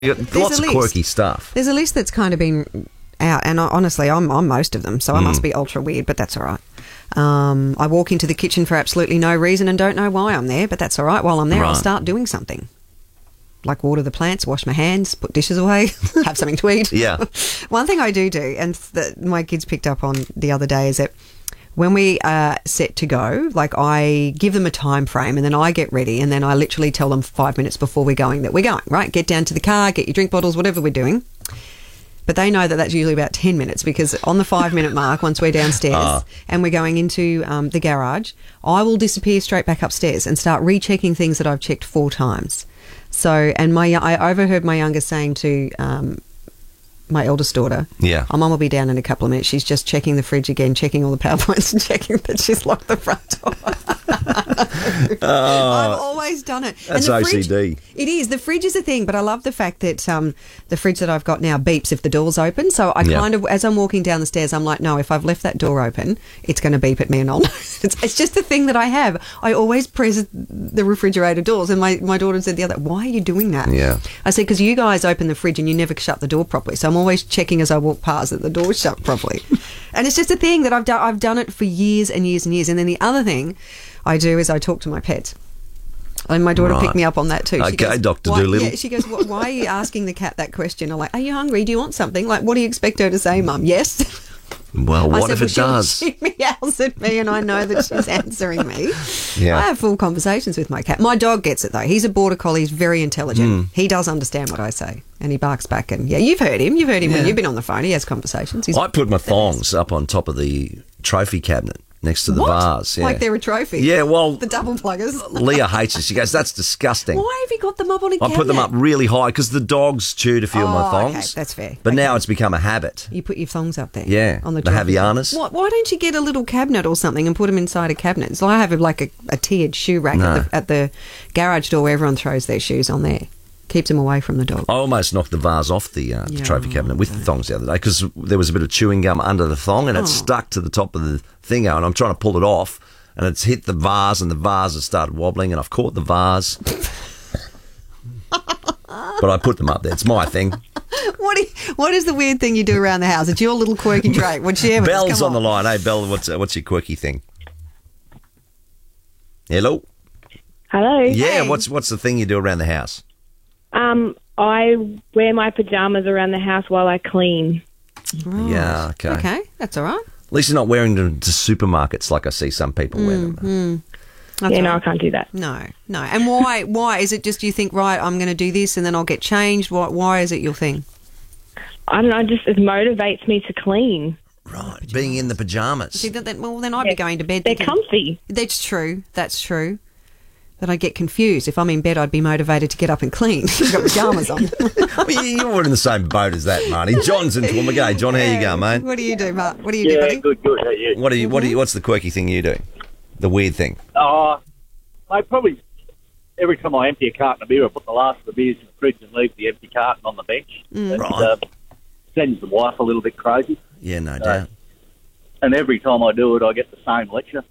You got lots of quirky stuff. There's a list that's kind of been out, and honestly, I'm most of them, so I must be ultra weird, but that's all right. I walk into the kitchen for absolutely no reason and don't know why I'm there, but that's all right. While I'm there, I'll start doing something. Like water the plants, wash my hands, put dishes away, have something to eat. Yeah. One thing I do, and that my kids picked up on the other day, is that when we are set to go, like I give them a time frame and then I get ready and then I literally tell them 5 minutes before we're going that we're going, right? Get down to the car, get your drink bottles, whatever we're doing. But they know that that's usually about 10 minutes because on the 5-minute mark, once we're downstairs and we're going into the garage, I will disappear straight back upstairs and start rechecking things that I've checked 4 times. So, and I overheard my youngest saying to my eldest daughter, "My mum will be down in a couple of minutes. She's just checking the fridge again, checking all the PowerPoints and checking that she's locked the front door." I've always done it. That's and the OCD. Fridge, it is. The fridge is a thing, but I love the fact that the fridge that I've got now beeps if the door's open. So I kind of, as I'm walking down the stairs, I'm like, no, if I've left that door open, it's going to beep at me and I'll know. It's just a thing that I have. I always press the refrigerator doors. And my daughter said the other, why are you doing that? Yeah. I said, because you guys open the fridge and you never shut the door properly. So I'm always checking as I walk past that the door's shut properly. And it's just a thing that I've done it for years and years and years. And then the other thing I do is I talk to my pets. And my daughter picked me up on that too. She goes, Dr. Dolittle. Yeah, she goes, why are you asking the cat that question? I'm like, are you hungry? Do you want something? Like, what do you expect her to say, Mum? Yes. Well, what if it does? She meows at me and I know that she's answering me. Yeah. I have full conversations with my cat. My dog gets it though. He's a border collie. He's very intelligent. He does understand what I say and he barks back. And you've heard him. You've heard him when you've been on the phone. He has conversations. I put my thongs up on top of the trophy cabinet next to the vase. Yeah. Like they're a trophy? Yeah, well... The double pluggers. Leah hates it. She goes, that's disgusting. Why have you got them up on a cabinet? I put them up really high because the dogs chewed a few of my thongs. Okay, that's fair. But now it's become a habit. You put your thongs up there? Yeah. On the Javianas. Why don't you get a little cabinet or something and put them inside a cabinet? So I have like a tiered shoe rack at the garage door where everyone throws their shoes on there. Keeps them away from the dog. I almost knocked the vase off the trophy cabinet with the thongs the other day because there was a bit of chewing gum under the thong and it stuck to the top of the thing and I'm trying to pull it off and it's hit the vase and the vase has started wobbling and I've caught the vase. But I put them up there. It's my thing. What is the weird thing you do around the house? It's your little quirky trait. What's your Belle's on the line. Hey, Belle, what's your quirky thing? Hello? Hello. Yeah, what's the thing you do around the house? I wear my pajamas around the house while I clean. Right. Yeah, okay. Okay, that's all right. At least you're not wearing them to supermarkets like I see some people wear them. No, I can't do that. No. And why? Is it just you think, right, I'm going to do this and then I'll get changed? Why is it your thing? I don't know, it motivates me to clean. Right, being in the pajamas. See, then I'd be going to bed. They're comfy. That's true. That I'd get confused. If I'm in bed, I'd be motivated to get up and clean. You've got pyjamas on. Well, you're in the same boat as that, Marty. John's in Toowoomba. G'day, John. How you going, mate? What do you do, Mark? What do you do, buddy? Good. How are you? What's the quirky thing you do? The weird thing? Mate, probably every time I empty a carton of beer, I put the last of the beers in the fridge and leave the empty carton on the bench. Right. Sends the wife a little bit crazy. Yeah, no doubt. And every time I do it, I get the same lecture.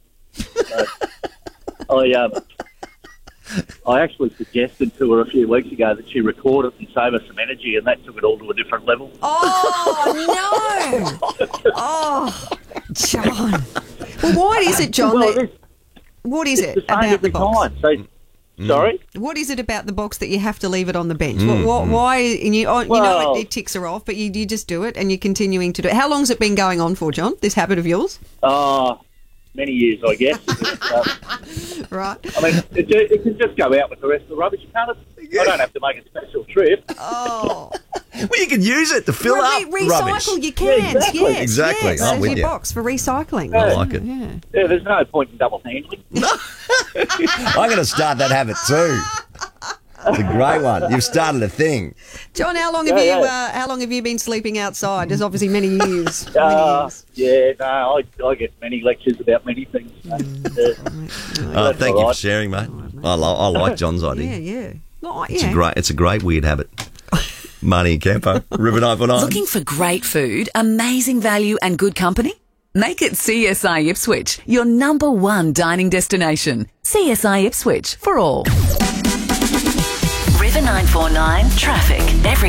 I actually suggested to her a few weeks ago that she record it and save us some energy, and that took it all to a different level. Oh, no! Oh, John. Well, what is it, John? What is it about the box? Time. So, sorry? What is it about the box that you have to leave it on the bench? Why? And you know it ticks her off, but you just do it and you're continuing to do it. How long has it been going on for, John, this habit of yours? Many years, I guess. Right. I mean, it can just go out with the rest of the rubbish. I don't have to make a special trip. Oh. Well, you can use it to fill up recycle, rubbish. You can. Yeah, exactly. Yes, I'm with your you. box for recycling. I like it. Yeah. Yeah, there's no point in double handling. I'm going to start that habit too. It's a great one. You've started a thing. John, how long have you been sleeping outside? There's obviously many years. Yeah, no, I get many lectures about many things. Thank you for sharing, mate. I like John's idea. Yeah. Oh, It's a great weird habit. Marty and Campo, River 949. Looking for great food, amazing value and good company? Make it CSI Ipswich, your #1 dining destination. CSI Ipswich for all. River to 949 Traffic every